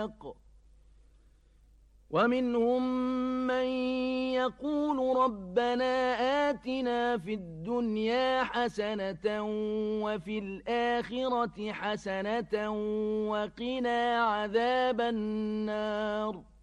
الأخلاق ومنهم من يقول ربنا آتنا في الدنيا حسنة وفي الآخرة حسنة وقنا عذاب النار